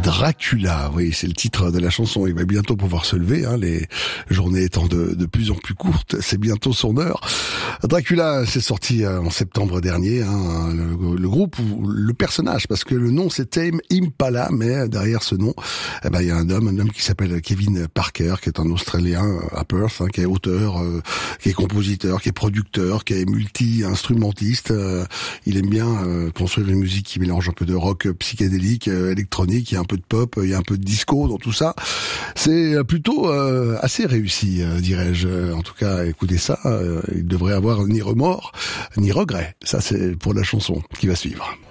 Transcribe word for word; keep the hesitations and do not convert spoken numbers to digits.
Dracula, oui, c'est le titre de la chanson. Il va bientôt pouvoir se lever, hein, les journées étant de, de plus en plus courtes. C'est bientôt son heure. Dracula, c'est sorti en septembre dernier, hein, le, le groupe ou le personnage, parce que le nom c'est Tame Impala, mais derrière ce nom, eh ben il y a un homme, un homme qui s'appelle Kevin Parker, qui est un Australien à Perth, hein, qui est auteur, euh, qui est compositeur, qui est producteur, qui est multi-instrumentiste. Euh, il aime bien euh, construire une musique qui mélange un peu de rock psychédélique, euh, électronique, il y a un peu de pop, il y a un peu de disco dans tout ça. C'est plutôt euh, assez réussi, euh, dirais-je. En tout cas, écoutez ça, euh, il devrait avoir ni remords, ni regrets. Ça, c'est pour la chanson qui va suivre.